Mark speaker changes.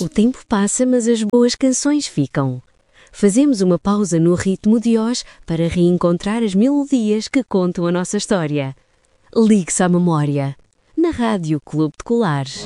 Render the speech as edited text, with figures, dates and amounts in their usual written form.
Speaker 1: O tempo passa, mas as boas canções ficam. Fazemos uma pausa no ritmo de hoje para reencontrar as melodias que contam a nossa história. Ligue-se à memória. Na Rádio Clube de Colares.